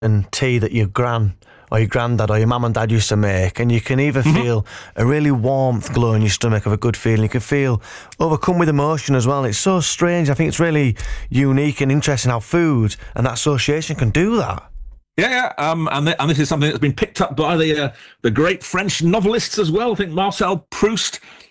and tea that your gran or your granddad or your mum and dad used to make, and you can either feel a really warmth glow in your stomach of a good feeling. You can feel overcome with emotion as well. It's so strange. I think it's really unique and interesting how food and that association can do that. Yeah, and this is something that's been picked up by the great French novelists as well. I think Marcel Proust